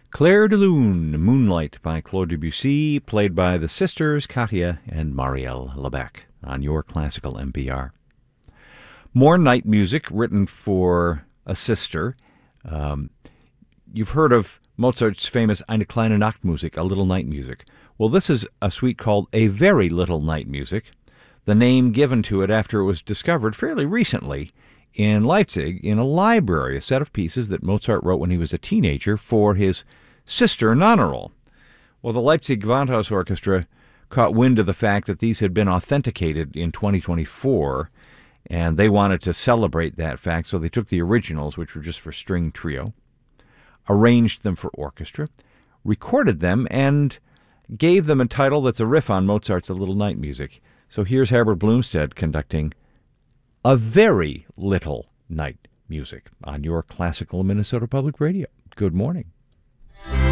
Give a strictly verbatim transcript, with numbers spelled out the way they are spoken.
Clair de Lune, Moonlight by Claude Debussy, played by the sisters Katia and Marielle Lebec on your classical N P R. More night music written for a sister. Um, you've heard of Mozart's famous Eine kleine Nachtmusik, a little night music. Well, this is a suite called A Very Little Night Music, the name given to it after it was discovered fairly recently in Leipzig in a library, a set of pieces that Mozart wrote when he was a teenager for his sister Nannerl. Well, the Leipzig Gewandhaus Orchestra caught wind of the fact that these had been authenticated in twenty twenty-four, and they wanted to celebrate that fact, so they took the originals, which were just for string trio, arranged them for orchestra, recorded them, and gave them a title that's a riff on Mozart's A Little Night Music. So here's Herbert Blumstedt conducting A Very Little Night Music on your classical Minnesota Public Radio. Good morning.